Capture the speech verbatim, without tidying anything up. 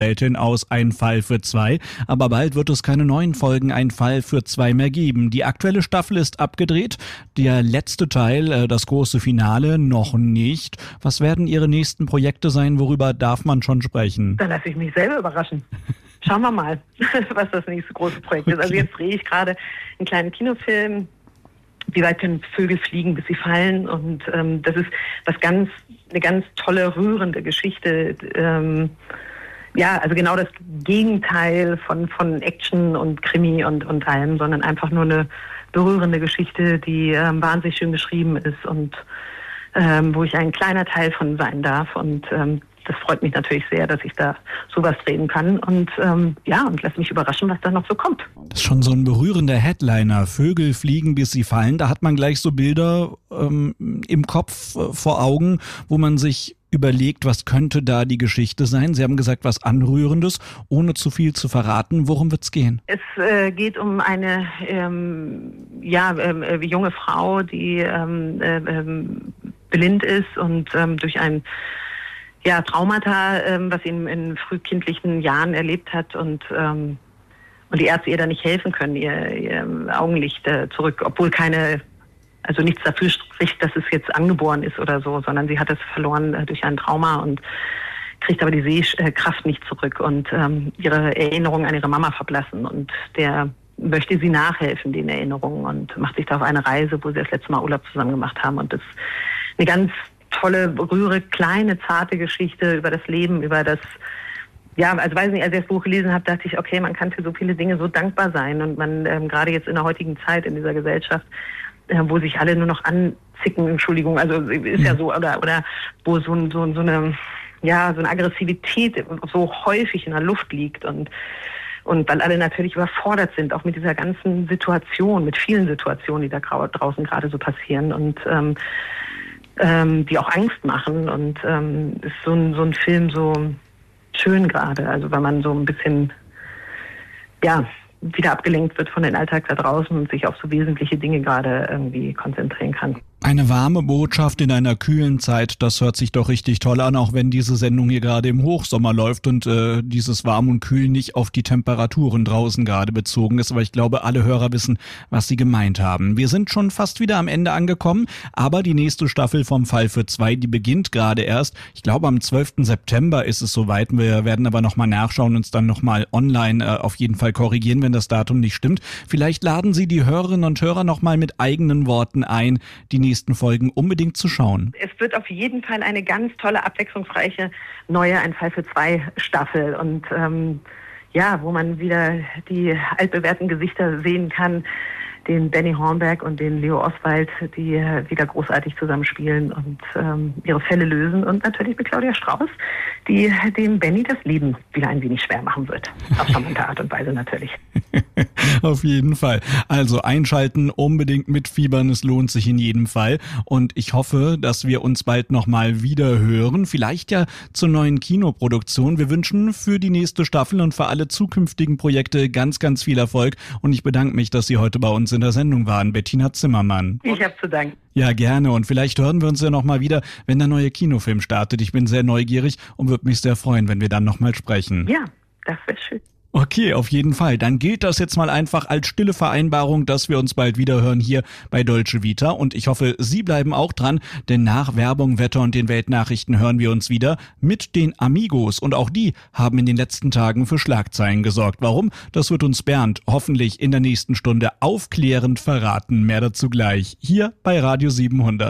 Anwältin aus Ein Fall für zwei. Aber bald wird es keine neuen Folgen Ein Fall für zwei mehr geben. Die aktuelle Staffel ist abgedreht. Der letzte Teil, das große Finale, noch nicht. Was werden Ihre nächsten Projekte sein? Worüber darf man schon sprechen? Da lasse ich mich selber überraschen. Schauen wir mal, was das nächste große Projekt ist. Also jetzt drehe ich gerade einen kleinen Kinofilm. Wie weit können Vögel fliegen, bis sie fallen? Und ähm, das ist was ganz, eine ganz tolle, rührende Geschichte. Ähm, ja, also genau das Gegenteil von von Action und Krimi und und allem, sondern einfach nur eine berührende Geschichte, die ähm, wahnsinnig schön geschrieben ist und ähm, wo ich ein kleiner Teil von sein darf. Und ähm, das freut mich natürlich sehr, dass ich da sowas drehen kann. Und ähm, ja, und lass mich überraschen, was da noch so kommt. Das ist schon so ein berührender Headliner. Vögel fliegen, bis sie fallen. Da hat man gleich so Bilder ähm, im Kopf äh, vor Augen, wo man sich überlegt, was könnte da die Geschichte sein? Sie haben gesagt, was Anrührendes, ohne zu viel zu verraten. Worum wird's gehen? Es äh, geht um eine ähm, ja, äh, junge Frau, die ähm, äh, ähm, blind ist und ähm, durch ein ja, Traumata, ähm, was sie in, in frühkindlichen Jahren erlebt hat und ähm, und die Ärzte ihr da nicht helfen können, ihr, ihr Augenlicht äh, zurück, obwohl keine, also nichts dafür spricht, dass es jetzt angeboren ist oder so, sondern sie hat es verloren äh, durch ein Trauma und kriegt aber die Sehkraft nicht zurück und ähm, ihre Erinnerungen an ihre Mama verblassen und der möchte sie nachhelfen, den Erinnerungen, und macht sich da auf eine Reise, wo sie das letzte Mal Urlaub zusammen gemacht haben, und das ist eine ganz tolle, rühre, kleine, zarte Geschichte über das Leben, über das, ja, also weiß nicht, als ich das Buch gelesen habe, dachte ich, okay, man kann für so viele Dinge so dankbar sein, und man, ähm, gerade jetzt in der heutigen Zeit, in dieser Gesellschaft, äh, wo sich alle nur noch anzicken, Entschuldigung, also ist ja so, oder, oder wo so, so, so eine, ja, so eine Aggressivität so häufig in der Luft liegt, und Und weil alle natürlich überfordert sind, auch mit dieser ganzen Situation, mit vielen Situationen, die da draußen gerade so passieren, und ähm, ähm, die auch Angst machen. Und ähm, ist so ein, so ein Film so schön gerade, also wenn man so ein bisschen, ja, wieder abgelenkt wird von den Alltag da draußen und sich auf so wesentliche Dinge gerade irgendwie konzentrieren kann. Eine warme Botschaft in einer kühlen Zeit, das hört sich doch richtig toll an, auch wenn diese Sendung hier gerade im Hochsommer läuft und äh, dieses Warm und Kühl nicht auf die Temperaturen draußen gerade bezogen ist. Aber ich glaube, alle Hörer wissen, was sie gemeint haben. Wir sind schon fast wieder am Ende angekommen, aber die nächste Staffel vom Fall für zwei, die beginnt gerade erst. Ich glaube, am zwölften September ist es soweit. Wir werden aber nochmal nachschauen, uns dann nochmal online äh, auf jeden Fall korrigieren, wenn das Datum nicht stimmt. Vielleicht laden Sie die Hörerinnen und Hörer nochmal mit eigenen Worten ein, die nächsten Folgen unbedingt zu schauen. Es wird auf jeden Fall eine ganz tolle, abwechslungsreiche neue Ein Fall für zwei Staffel, und ähm, ja, wo man wieder die altbewährten Gesichter sehen kann, den Benny Hornberg und den Leo Oswald, die äh, wieder großartig zusammenspielen und ähm, ihre Fälle lösen, und natürlich mit Claudia Strauß, die dem Benny das Leben wieder ein wenig schwer machen wird. Auf charmante Art und Weise natürlich. Auf jeden Fall. Also einschalten, unbedingt mitfiebern, es lohnt sich in jedem Fall. Und ich hoffe, dass wir uns bald nochmal wieder hören. Vielleicht ja zur neuen Kinoproduktion. Wir wünschen für die nächste Staffel und für alle zukünftigen Projekte ganz, ganz viel Erfolg. Und ich bedanke mich, dass Sie heute bei uns in der Sendung waren, Bettina Zimmermann. Ich habe zu danken. Ja, gerne. Und vielleicht hören wir uns ja nochmal wieder, wenn der neue Kinofilm startet. Ich bin sehr neugierig und würde mich sehr freuen, wenn wir dann nochmal sprechen. Ja, das wäre schön. Okay, auf jeden Fall. Dann gilt das jetzt mal einfach als stille Vereinbarung, dass wir uns bald wieder hören hier bei Dolce Vita. Und ich hoffe, Sie bleiben auch dran, denn nach Werbung, Wetter und den Weltnachrichten hören wir uns wieder mit den Amigos. Und auch die haben in den letzten Tagen für Schlagzeilen gesorgt. Warum? Das wird uns Bernd hoffentlich in der nächsten Stunde aufklärend verraten. Mehr dazu gleich hier bei Radio siebenhundert.